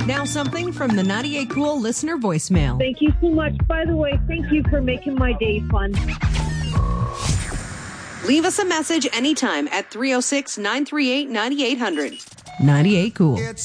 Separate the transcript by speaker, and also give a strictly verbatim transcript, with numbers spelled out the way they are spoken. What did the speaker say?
Speaker 1: Now something from the ninety-eight Cool listener voicemail.
Speaker 2: Thank you so much. By the way, thank you for making my day fun.
Speaker 1: Leave us a message anytime at three oh six, nine three eight, nine eight hundred. ninety-eight Cool.